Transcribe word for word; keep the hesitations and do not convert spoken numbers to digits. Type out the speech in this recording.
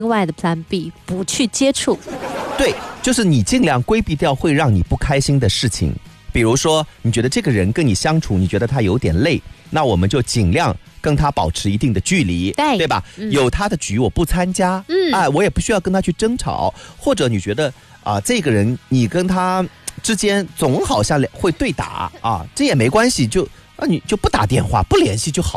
另外的 Plan B， 不去接触。 对，就是你尽量规避掉会让你不开心的事情。比如说你觉得这个人跟你相处你觉得他有点累，那我们就尽量跟他保持一定的距离， 对, 对吧、嗯、有他的局我不参加，嗯，哎，我也不需要跟他去争吵。或者你觉得啊、呃，这个人你跟他之间总好像会对打啊，这也没关系，就啊你就不打电话不联系就好。